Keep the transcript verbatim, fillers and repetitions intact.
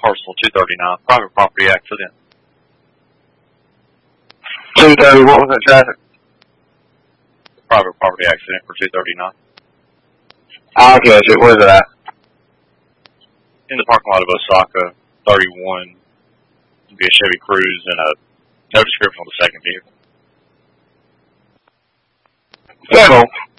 parcel two thirty-nine, private property accident. two thirty, what was that traffic? Private property accident for two thirty-nine. I'll catch it. Where's it at? In the parking lot of Osaka, thirty-one. It'll be a Chevy Cruze and a no description on the second vehicle. Settle.